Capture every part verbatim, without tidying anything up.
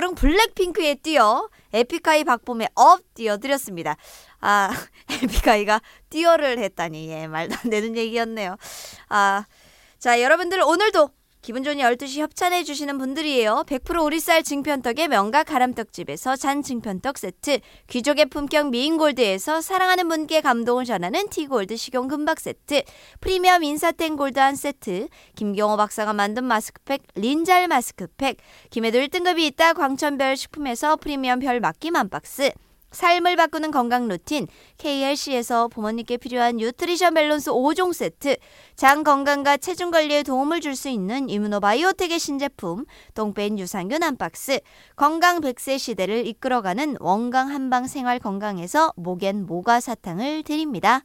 여름 블랙핑크의 뛰어, 에픽하이 박봄의 업 띄워드렸습니다. 아, 에픽하이가 뛰어를 했다니, 예, 말도 안 되는 얘기였네요. 아, 자, 여러분들 오늘도 기분 좋은 열두 시 협찬해 주시는 분들이에요. 백 퍼센트 오리쌀 증편떡의 명가 가람떡집에서 잔 증편떡 세트, 귀족의 품격 미인골드에서 사랑하는 분께 감동을 전하는 티골드 식용 금박 세트, 프리미엄 인사땡 골드 한 세트, 김경호 박사가 만든 마스크팩 린잘 마스크팩, 김해도 일 등급이 있다 광천별 식품에서 프리미엄 별 맡김 한 박스, 삶을 바꾸는 건강 루틴 케이엘씨에서 부모님께 필요한 뉴트리션 밸런스 오 종 세트, 장 건강과 체중 관리에 도움을 줄 수 있는 이뮤노바이오텍의 신제품 똥뺀 유산균 한 박스, 건강 백 세 시대를 이끌어가는 원강 한방 생활 건강에서 목엔 모과 사탕을 드립니다.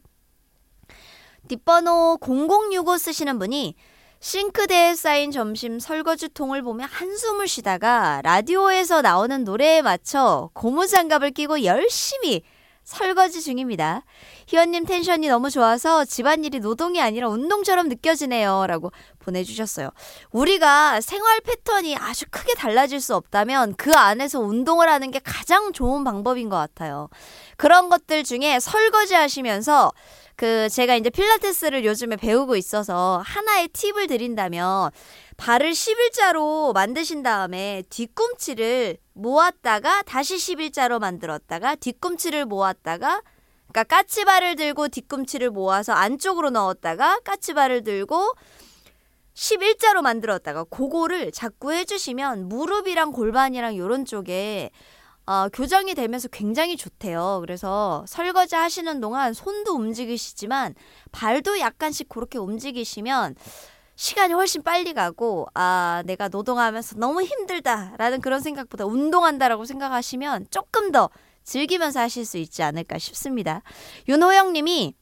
뒷번호 공공육오 쓰시는 분이 싱크대에 쌓인 점심 설거지통을 보며 한숨을 쉬다가 라디오에서 나오는 노래에 맞춰 고무장갑을 끼고 열심히 설거지 중입니다. 희원님 텐션이 너무 좋아서 집안일이 노동이 아니라 운동처럼 느껴지네요. 라고 보내주셨어요. 우리가 생활 패턴이 아주 크게 달라질 수 없다면 그 안에서 운동을 하는 게 가장 좋은 방법인 것 같아요. 그런 것들 중에 설거지 하시면서 그 제가 이제 필라테스를 요즘에 배우고 있어서 하나의 팁을 드린다면 발을 십일자로 만드신 다음에 뒤꿈치를 모았다가 다시 십일자로 만들었다가 뒤꿈치를 모았다가, 그러니까 까치발을 들고 뒤꿈치를 모아서 안쪽으로 넣었다가 까치발을 들고 십일자로 만들었다가 그거를 자꾸 해주시면 무릎이랑 골반이랑 이런 쪽에 어, 교정이 되면서 굉장히 좋대요. 그래서 설거지 하시는 동안 손도 움직이시지만 발도 약간씩 그렇게 움직이시면 시간이 훨씬 빨리 가고, 아, 내가 노동하면서 너무 힘들다라는 그런 생각보다 운동한다라고 생각하시면 조금 더 즐기면서 하실 수 있지 않을까 싶습니다. 윤호영 님이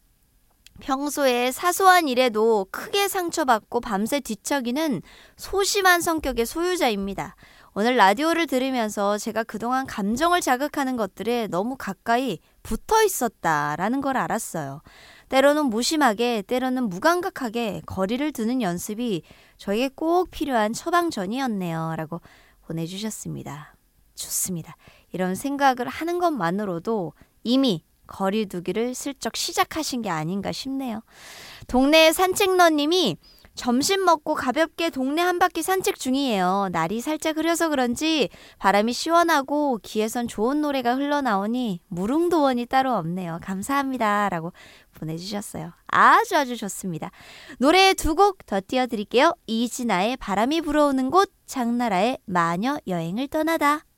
평소에 사소한 일에도 크게 상처받고 밤새 뒤척이는 소심한 성격의 소유자입니다. 오늘 라디오를 들으면서 제가 그동안 감정을 자극하는 것들에 너무 가까이 붙어 있었다라는 걸 알았어요. 때로는 무심하게, 때로는 무감각하게 거리를 두는 연습이 저에게 꼭 필요한 처방전이었네요. 라고 보내주셨습니다. 좋습니다. 이런 생각을 하는 것만으로도 이미 거리 두기를 슬쩍 시작하신 게 아닌가 싶네요. 동네 산책러님이 점심 먹고 가볍게 동네 한 바퀴 산책 중이에요. 날이 살짝 흐려서 그런지 바람이 시원하고 귀에선 좋은 노래가 흘러나오니 무릉도원이 따로 없네요. 감사합니다. 라고 보내주셨어요. 아주 아주 좋습니다. 노래 두 곡 더 띄워드릴게요. 이진아의 바람이 불어오는 곳, 장나라의 마녀 여행을 떠나다.